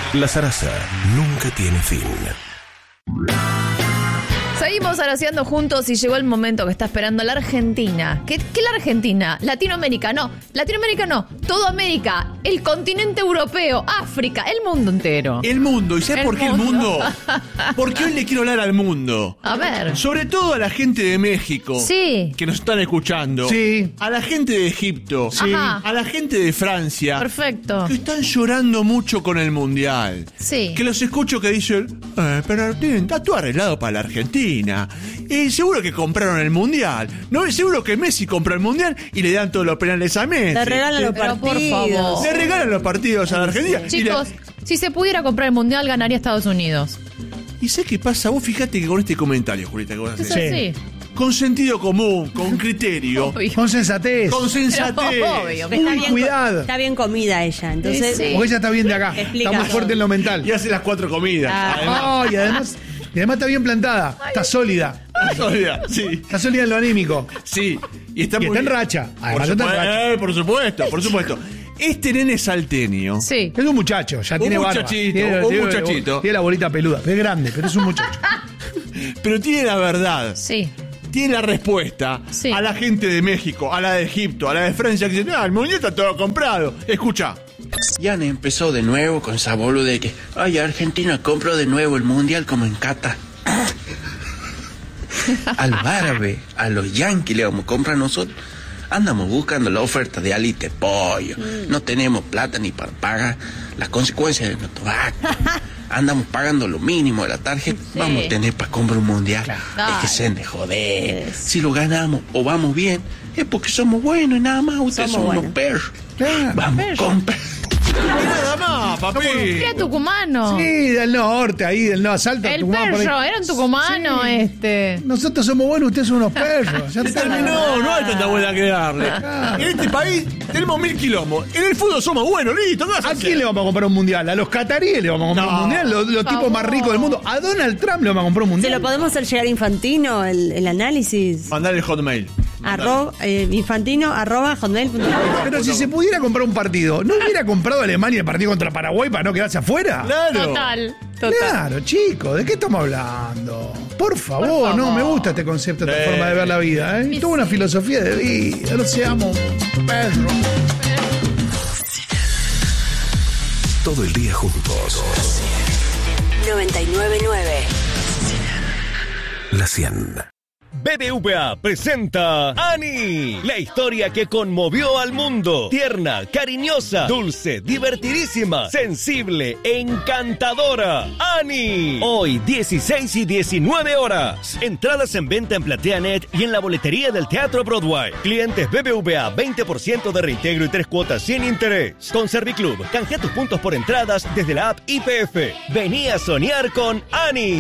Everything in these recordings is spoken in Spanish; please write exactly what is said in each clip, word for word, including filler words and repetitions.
La zaraza nunca tiene fin. Seguimos araceando juntos y llegó el momento que está esperando la Argentina. ¿Qué, qué la Argentina? Latinoamérica, no. Latinoamérica no. Todo América, el continente europeo, África, el mundo entero. El mundo. ¿Y sabes por qué el mundo? Porque hoy le quiero hablar al mundo. A ver. Sobre todo a la gente de México. Sí. Que nos están escuchando. Sí. A la gente de Egipto. Sí. Ajá. A la gente de Francia. Perfecto. Que están llorando mucho con el Mundial. Sí. Que los escucho que dicen, eh, pero está todo arreglado para la Argentina. Y seguro que compraron el Mundial. No, seguro que Messi compró el Mundial y le dan todos los penales a Messi. Le regalan los Pero partidos. por favor. Le regalan los partidos a la Argentina. Chicos, si se pudiera comprar el Mundial, ganaría Estados Unidos. ¿Y, y sé qué pasa? Vos fíjate que con este comentario, Julieta, que vas a Es hacer. así. Con sentido común, con criterio, Obvio. Con sensatez. con sensatez. Pero obvio. Está Uy, bien, cuidado. Está bien comida ella, entonces... Sí, sí. Porque ella está bien de acá. Explica Está más todo. fuerte en lo mental. Y hace las cuatro comidas. Ah. Además. No, y además, y además está bien plantada. Está sólida. Sólida, sí, Está sólida en lo anímico. sí. Y está, Y muy está en bien. racha. Por Además, está en supuesto, racha. eh, por supuesto, por supuesto. Este nene salteño. Sí. Es un muchacho, ya Un tiene barba. muchachito, Tiene- un tiene- muchachito. Tiene la bolita peluda. Es grande, pero es un muchacho. Pero tiene la verdad. Sí. Tiene la respuesta Sí. a la gente de México, a la de Egipto, a la de Francia, que dicen, ah, el mundial está todo comprado. Escucha. Ya empezó de nuevo con esa bolo de que, ay, Argentina compró de nuevo el mundial como en Qatar. A los árabes, a los yanquis le vamos a comprar nosotros. Andamos buscando la oferta de alite pollo. No tenemos plata ni para pagar las consecuencias de nuestro acto. Andamos pagando lo mínimo de la tarjeta. Sí. Vamos a tener para comprar un mundial. Claro. Es que se han de joder. Es. Si lo ganamos o vamos bien, es porque somos buenos y nada más. Ustedes Somos son unos buenos. perros. Claro. Vamos, compra. Y nada más, papi. Era tucumano. Sí, del norte, ahí, del norte. Salta El Tucumán por ahí. perro, era un tucumano Sí. este. Nosotros somos buenos, ustedes son unos perros. Ya Se está. terminó, no hay tanta buena que darle. En este país tenemos mil quilombos. En el fútbol somos buenos, listo. ¿Qué vas a ¿A hacer? quién le vamos a comprar un mundial? ¿A los cataríes le vamos a comprar No. un mundial? ¿Los, los tipos más ricos del mundo? ¿A Donald Trump le vamos a comprar un ¿Se mundial? lo podemos hacer llegar a Infantino, el, el análisis? Mandar el hotmail. Arro, eh, infantino arroba hotmail punto com. Pero si se pudiera comprar un partido, ¿no hubiera comprado Alemania el partido contra Paraguay para no quedarse afuera? Claro. Total, total. Claro, chicos, ¿de qué estamos hablando? Por favor, Por favor. no, me gusta este concepto, esta Sí. forma de ver la vida, ¿eh? Sí. Tuvo una filosofía de vida, no seamos perros. Todo el día juntos. noventa y nueve punto nueve. La cien. B B V A presenta Annie, la historia que conmovió al mundo. Tierna, cariñosa, dulce, divertidísima, sensible, encantadora. Annie. Hoy, dieciséis y diecinueve horas. Entradas en venta en PlateaNet y en la boletería del Teatro Broadway. Clientes B B V A, veinte por ciento de reintegro y tres cuotas sin interés. Con Serviclub, canjea tus puntos por entradas desde la app I P F. Vení a soñar con Annie.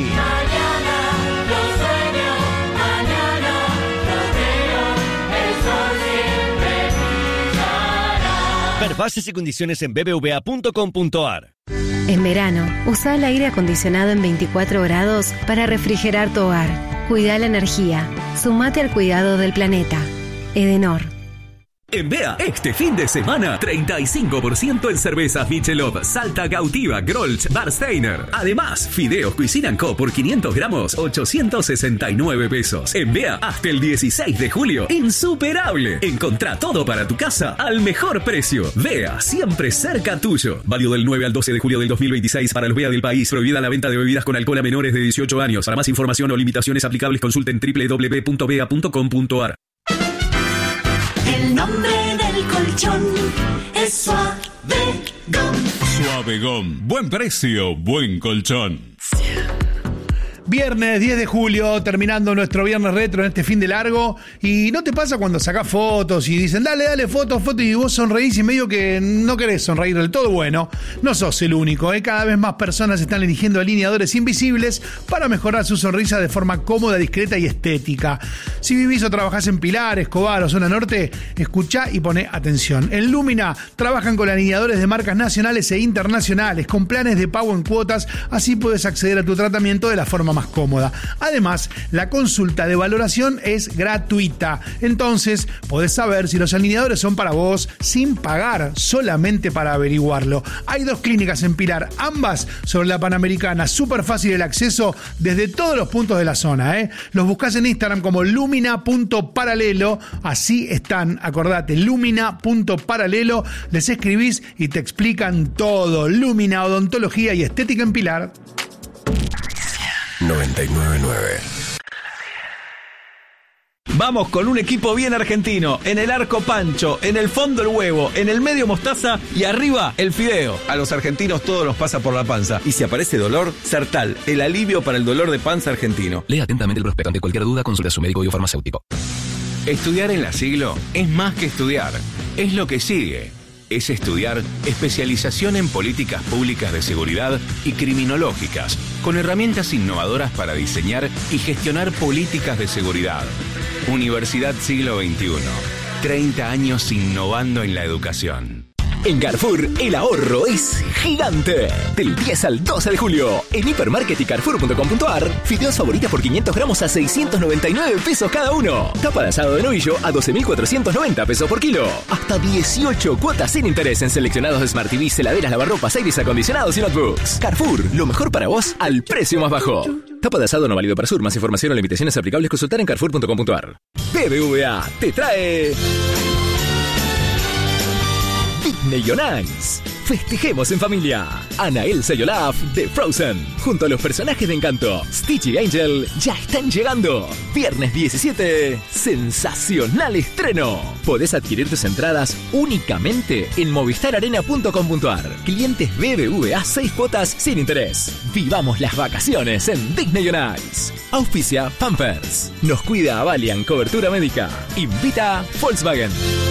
Ver bases y condiciones en b b v a punto com punto a r. En verano, usa el aire acondicionado en veinticuatro grados para refrigerar tu hogar. Cuida la energía. Sumate al cuidado del planeta. Edenor. En B E A, este fin de semana, treinta y cinco por ciento en cervezas Michelob, Salta Gautiva, Grolsch, Barsteiner. Además, fideos Cuisine and Co. por quinientos gramos, ochocientos sesenta y nueve pesos. En B E A, hasta el dieciséis de julio, insuperable. Encontrá todo para tu casa al mejor precio. B E A, siempre cerca tuyo. Válido del nueve al doce de julio del dos mil veintiséis para los B E A del país. Prohibida la venta de bebidas con alcohol a menores de dieciocho años. Para más información o limitaciones aplicables, consulten doble u doble u doble u punto b e a punto com punto a r. El nombre del colchón es Suavegom. Suavegom. Buen precio, buen colchón. Viernes diez de julio, terminando nuestro viernes retro en este fin de largo. Y ¿no te pasa cuando sacás fotos y dicen, dale, dale, fotos, fotos, y vos sonreís y medio que no querés sonreír del todo? Bueno, no sos el único, ¿eh? Cada vez más personas están eligiendo alineadores invisibles para mejorar su sonrisa de forma cómoda, discreta y estética. Si vivís o trabajás en Pilar, Escobar o Zona Norte, escuchá y poné atención. En Lumina trabajan con alineadores de marcas nacionales e internacionales, con planes de pago en cuotas, así puedes acceder a tu tratamiento de la forma más más cómoda. Además, la consulta de valoración es gratuita. Entonces, podés saber si los alineadores son para vos sin pagar, solamente para averiguarlo. Hay dos clínicas en Pilar, ambas sobre la Panamericana. Súper fácil el acceso desde todos los puntos de la zona, ¿eh? Los buscás en Instagram como lumina punto paralelo. Así están, acordate, lumina punto paralelo. Les escribís y te explican todo. Lumina, odontología y estética en Pilar. noventa y nueve punto nueve. Vamos con un equipo bien argentino. En el arco Pancho, en el fondo el huevo, en el medio mostaza y arriba el fideo. A los argentinos todo nos pasa por la panza. Y si aparece dolor, Sertal, el alivio para el dolor de panza argentino. Lea atentamente el prospecto. Ante cualquier duda, consulta a su médico y o farmacéutico. Estudiar en la Siglo es más que estudiar. Es lo que sigue. Es estudiar especialización en políticas públicas de seguridad y criminológicas, con herramientas innovadoras para diseñar y gestionar políticas de seguridad. Universidad Siglo veintiuno. treinta años innovando en la educación. En Carrefour, el ahorro es gigante. Del diez al doce de julio, en Hipermarket y Carrefour punto com punto ar, fideos favoritas por quinientos gramos a seiscientos noventa y nueve pesos cada uno. Tapa de asado de novillo a doce mil cuatrocientos noventa pesos por kilo. Hasta dieciocho cuotas sin interés en seleccionados de Smart T V, heladeras, lavarropas, aires acondicionados y notebooks. Carrefour, lo mejor para vos al precio más bajo. Tapa de asado no válido para Sur. Más información o limitaciones aplicables consultar en Carrefour punto com punto ar. B B V A te trae Disney on Ice. Festejemos en familia. Ana, Elsa y Olaf de Frozen, junto a los personajes de Encanto, Stitch y Angel, ya están llegando. Viernes diecisiete, sensacional estreno. Podés adquirir tus entradas únicamente en movistar arena punto com punto ar. Clientes B B V A, seis cuotas sin interés. Vivamos las vacaciones en Disney on Ice. Auspicia Pampers. Nos cuida Avalian, cobertura médica. Invita Volkswagen.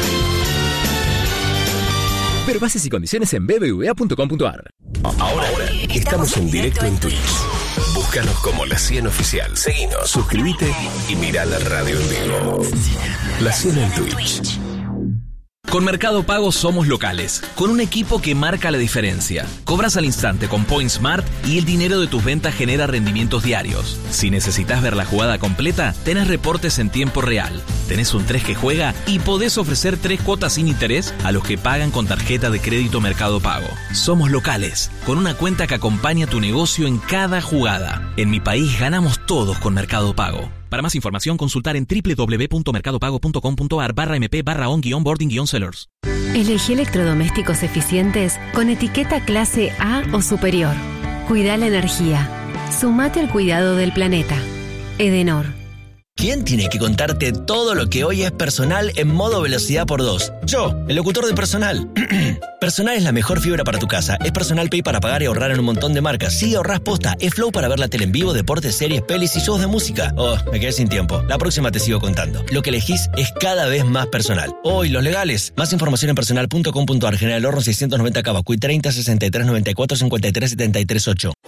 Pero bases y condiciones en b b v a punto com punto ar. Ahora, Ahora estamos en directo en Twitch. Búscanos como La cien Oficial. Seguinos, suscríbete y mirá la radio en vivo. La cien en Twitch. Con Mercado Pago somos locales, con un equipo que marca la diferencia. Cobras al instante con Point Smart y el dinero de tus ventas genera rendimientos diarios. Si necesitas ver la jugada completa, tenés reportes en tiempo real. Tenés un tres que juega y podés ofrecer tres cuotas sin interés a los que pagan con tarjeta de crédito Mercado Pago. Somos locales, con una cuenta que acompaña tu negocio en cada jugada. En mi país ganamos todos con Mercado Pago. Para más información, consultar en w w w punto mercado pago punto com punto ar barra mp barra on guión boarding guión sellers. Elegí electrodomésticos eficientes con etiqueta clase A o superior. Cuida la energía. Sumate al cuidado del planeta. Edenor. ¿Quién tiene que contarte todo lo que hoy es Personal en modo velocidad por dos? Yo, el locutor de Personal. Personal es la mejor fibra para tu casa. Es Personal Pay para pagar y ahorrar en un montón de marcas. Sí, ahorrás posta. Es Flow para ver la tele en vivo, deportes, series, pelis y shows de música. Oh, me quedé sin tiempo. La próxima te sigo contando. Lo que elegís es cada vez más personal. Hoy, los legales. Más información en personal punto com punto ar. General Horno seiscientos noventa Cavacuy treinta sesenta y tres noventa y cuatro cincuenta y tres setenta y tres ocho.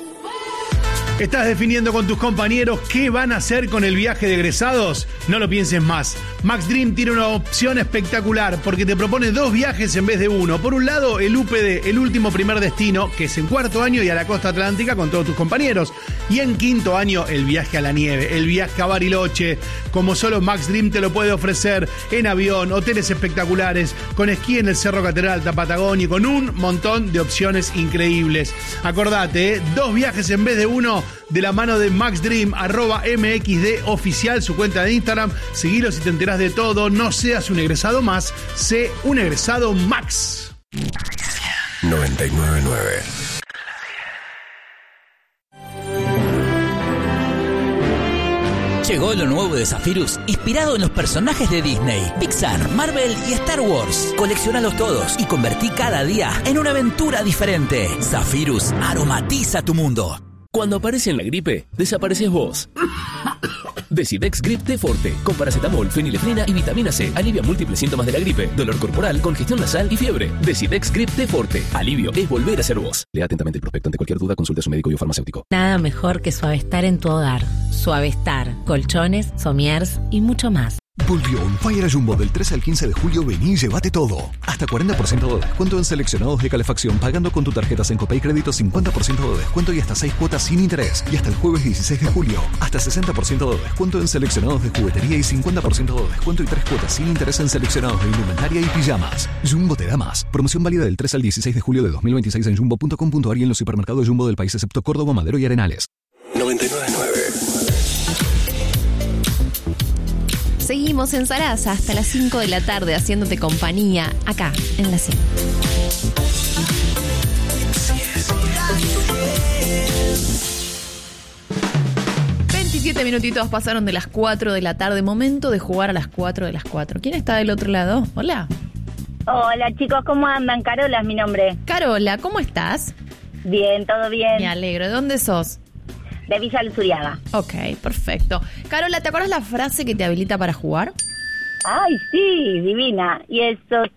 ¿Estás definiendo con tus compañeros qué van a hacer con el viaje de egresados? No lo pienses más. Max Dream tiene una opción espectacular porque te propone dos viajes en vez de uno. Por un lado, el U P D, el último primer destino, que es en cuarto año y a la costa atlántica con todos tus compañeros. Y en quinto año, el viaje a la nieve, el viaje a Bariloche, como solo Max Dream te lo puede ofrecer en avión, hoteles espectaculares, con esquí en el Cerro Catedral Alta Patagonia y con un montón de opciones increíbles. Acordate, ¿eh? Dos viajes en vez de uno, de la mano de Max Dream, arroba M X D oficial, su cuenta de Instagram. Seguilos y te enterás de todo. No seas un egresado más, sé un egresado Max. noventa y nueve punto nueve. Llegó lo nuevo de Zephyrus, inspirado en los personajes de Disney, Pixar, Marvel y Star Wars. Coleccionalos todos y convertí cada día en una aventura diferente. Zephyrus aromatiza tu mundo. Cuando aparece en la gripe, desapareces vos. Decidex Grip T Forte, con paracetamol, fenilefrina y vitamina C. Alivia múltiples síntomas de la gripe, dolor corporal, congestión nasal y fiebre. Decidex Grip T Forte. Alivio es volver a ser vos. Lea atentamente el prospecto. Ante cualquier duda, consulte a su médico y o farmacéutico. Nada mejor que Suavestar en tu hogar. Suavestar, colchones, somiers y mucho más. Volvió un Fire a Jumbo del tres al quince de julio. Vení y llévate todo. Hasta cuarenta por ciento de descuento en seleccionados de calefacción pagando con tu tarjeta Sencopay Crédito, cincuenta por ciento de descuento y hasta seis cuotas sin interés. Y hasta el jueves dieciséis de julio, hasta sesenta por ciento de descuento en seleccionados de juguetería y cincuenta por ciento de descuento y tres cuotas sin interés en seleccionados de indumentaria y pijamas. Jumbo te da más. Promoción válida del tres al dieciséis de julio de dos mil veintiséis en jumbo punto com punto a r y en los supermercados Jumbo del país excepto Córdoba, Madero y Arenales. noventa y nueve punto nueve. Seguimos en Sarasa hasta las cinco de la tarde haciéndote compañía acá en la cien. veintisiete minutitos pasaron de las cuatro de la tarde. Momento de jugar a las cuatro de las cuatro. ¿Quién está del otro lado? Hola. Hola chicos, ¿cómo andan? Carola es mi nombre. Carola, ¿cómo estás? Bien, todo bien. Me alegro. ¿De dónde sos? De Villa Luzuriaga. Ok, perfecto. Carola, ¿te acuerdas la frase que te habilita para jugar? Ay, sí, divina. Y esos